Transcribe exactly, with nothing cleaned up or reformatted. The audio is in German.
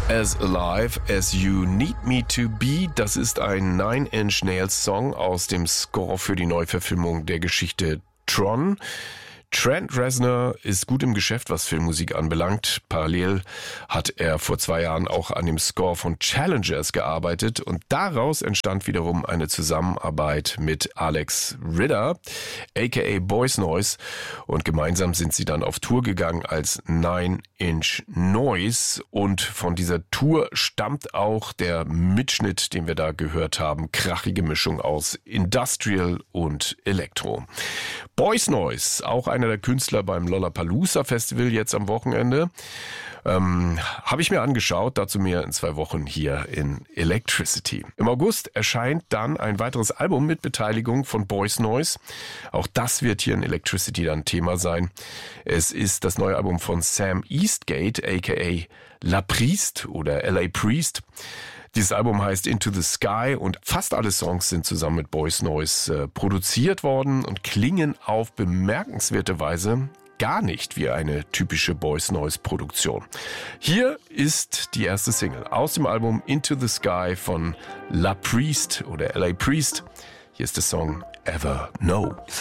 As Alive As You Need Me To Be, das ist ein Nine Inch Nails Song aus dem Score für die Neuverfilmung der Geschichte Tron. Trent Reznor ist gut im Geschäft, was Filmmusik anbelangt. Parallel hat er vor zwei Jahren auch an dem Score von Challengers gearbeitet und daraus entstand wiederum eine Zusammenarbeit mit Alex Ritter, aka Boys Noise, und gemeinsam sind sie dann auf Tour gegangen als Nine Inch Noise und von dieser Tour stammt auch der Mitschnitt, den wir da gehört haben, krachige Mischung aus Industrial und Elektro. Boys Noise, auch einer der Künstler beim Lollapalooza Festival jetzt am Wochenende. Ähm, habe ich mir angeschaut, dazu mehr in zwei Wochen hier in Electricity. Im August erscheint dann ein weiteres Album mit Beteiligung von Boys Noise. Auch das wird hier in Electricity dann Thema sein. Es ist das neue Album von Sam Eastgate, aka La Priest oder L A Priest. Dieses Album heißt Into the Sky und fast alle Songs sind zusammen mit Boys Noise äh, produziert worden und klingen auf bemerkenswerte Weise gar nicht wie eine typische Boys Noise Produktion. Hier ist die erste Single aus dem Album Into the Sky von La Priest oder L A Priest. Hier ist der Song Ever Know.